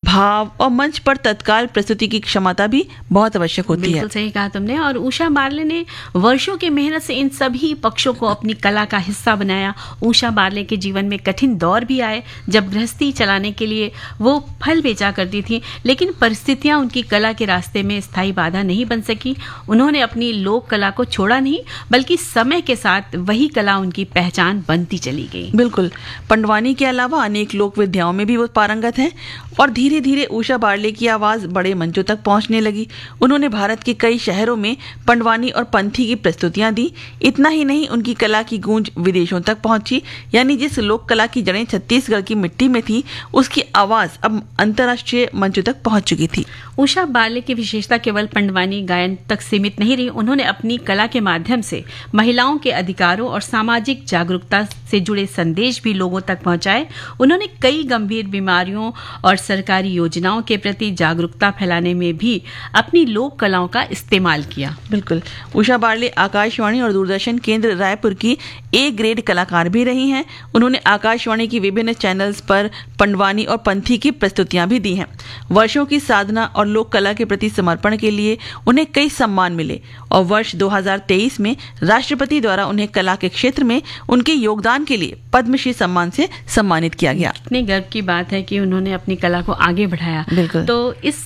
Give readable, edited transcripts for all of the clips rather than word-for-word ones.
भाव और मंच पर तत्काल प्रस्तुति की क्षमता भी बहुत आवश्यक होती है। बिल्कुल सही कहा तुमने। और उषा बार्ले ने वर्षों की मेहनत से इन सभी पक्षों को अपनी कला का हिस्सा बनाया। उषा बार्ले के जीवन में कठिन दौर भी आए जब गृहस्थी चलाने के लिए वो फल बेचा करती थी, लेकिन परिस्थितियां उनकी कला के रास्ते में स्थायी बाधा नहीं बन सकी। उन्होंने अपनी लोक कला को छोड़ा नहीं, बल्कि समय के साथ वही कला उनकी पहचान बनती चली गई। बिल्कुल, पंडवानी के अलावा अनेक लोक विद्याओं में भी वो पारंगत हैं और धीरे धीरे उषा बार्ले की आवाज बड़े मंचों तक पहुंचने लगी। उन्होंने भारत के कई शहरों में पंडवानी और पंथी की प्रस्तुतियां दी। इतना ही नहीं, उनकी कला की गूंज विदेशों तक पहुंची, यानी जिस लोक कला की जड़ें छत्तीसगढ़ की मिट्टी में थी, उसकी आवाज अब अंतर्राष्ट्रीय मंचों तक पहुंच चुकी थी। उषा बार्ले की विशेषता केवल पंडवानी गायन तक सीमित नहीं रही। उन्होंने अपनी कला के माध्यम से महिलाओं के अधिकारों और सामाजिक जागरूकता से जुड़े संदेश भी लोगों तक पहुंचाए। उन्होंने कई गंभीर बीमारियों और सरकारी योजनाओं के प्रति जागरूकता फैलाने में भी अपनी लोक कलाओं का इस्तेमाल किया। बिल्कुल, उषा बार्ले आकाशवाणी और दूरदर्शन केंद्र रायपुर की ए ग्रेड कलाकार भी रही हैं। उन्होंने आकाशवाणी की विभिन्न चैनल्स पर पंडवानी और पंथी की प्रस्तुतियां भी दी हैं। वर्षों की साधना और लोक कला के प्रति समर्पण के लिए उन्हें कई सम्मान मिले और वर्ष 2023 में राष्ट्रपति द्वारा उन्हें कला के क्षेत्र में उनके योगदान के लिए पद्मश्री सम्मान से सम्मानित किया गया। कितने गर्व की बात है कि उन्होंने अपनी कला को आगे बढ़ाया। बिल्कुल। तो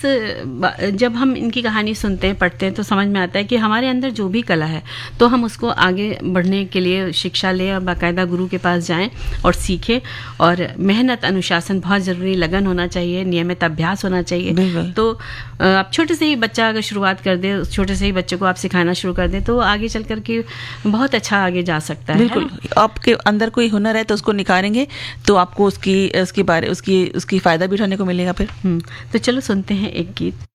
जब हम इनकी कहानी सुनते हैं, पढ़ते हैं, तो समझ में आता है कि हमारे अंदर जो भी कला है तो हम उसको आगे बढ़ने के लिए शिक्षा लें और बाकायदा गुरु के पास जाएं और सीखें। और मेहनत, अनुशासन बहुत जरूरी, लगन होना चाहिए, नियमित अभ्यास होना चाहिए। तो आप छोटे से ही बच्चा अगर शुरुआत कर दे, छोटे से ही बच्चे को आप सिखाना शुरू कर दें, तो आगे चल करके बहुत अच्छा आगे जा सकता है। बिल्कुल, आपके अंदर कोई हुनर है तो उसको निखारेंगे तो आपको उसकी फायदा भी उठाने को मिलेगा फिर। तो चलो सुनते हैं एक गीत।